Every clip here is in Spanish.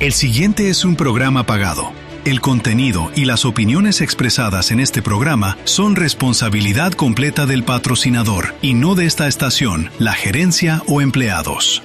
El siguiente es un programa pagado. El contenido y las opiniones expresadas en este programa son responsabilidad completa del patrocinador y no de esta estación, la gerencia o empleados.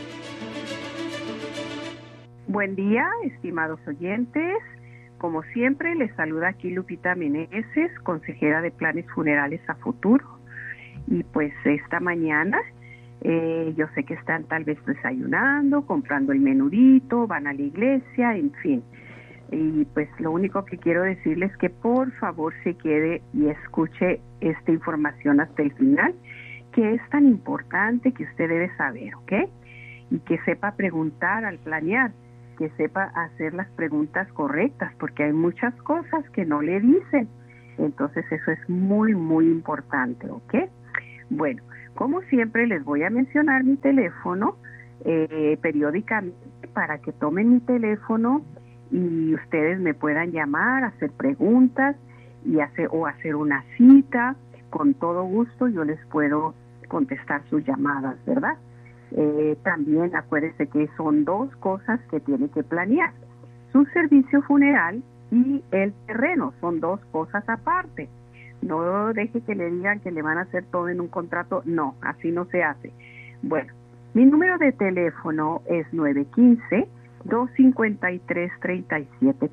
Buen día, estimados oyentes. Como siempre, les saluda aquí Lupita Meneses, consejera de planes funerales a futuro. Y pues esta mañana, yo sé que están tal vez desayunando, comprando el menudito, van a la iglesia, en fin. Y pues lo único que quiero decirles es que por favor se quede y escuche esta información hasta el final, que es tan importante que usted debe saber, ¿ok? Y que sepa preguntar al planear, que sepa hacer las preguntas correctas, porque hay muchas cosas que no le dicen. Entonces eso es muy, muy importante, ¿ok? Bueno, como siempre les voy a mencionar mi teléfono periódicamente para que tomen mi teléfono y ustedes me puedan llamar, hacer preguntas y hacer una cita. Con todo gusto yo les puedo contestar sus llamadas, ¿verdad? También acuérdense que son dos cosas que tiene que planear: su servicio funeral y el terreno. Son dos cosas aparte. No deje que le digan que le van a hacer todo en un contrato. No, así no se hace. Bueno, mi número de teléfono es 915-253-37